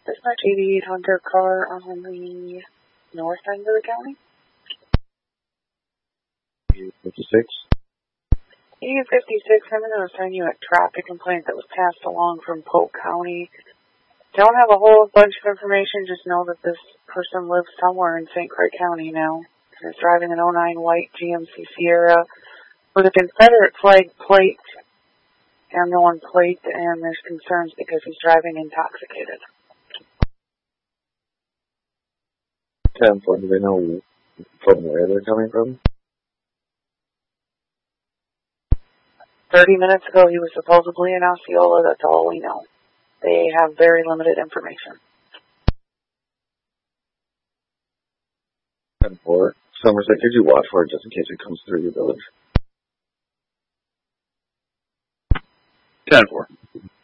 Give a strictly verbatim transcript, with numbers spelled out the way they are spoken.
Dispatch eighty-eight Hunter car on the north end of the county. fifty-six. E fifty-six, I'm going to assign you a traffic complaint that was passed along from Polk County. Don't have a whole bunch of information, just know that this person lives somewhere in Saint Croix County now. He's driving an oh nine white G M C Sierra with a Confederate flag plate, ambulance plate, and there's concerns because he's driving intoxicated. ten four, do they know from where they're coming from? Thirty minutes ago, he was supposedly in Osceola. That's all we know. They have very limited information. ten four. Somerset, could you watch for it just in case it comes through your village? ten four.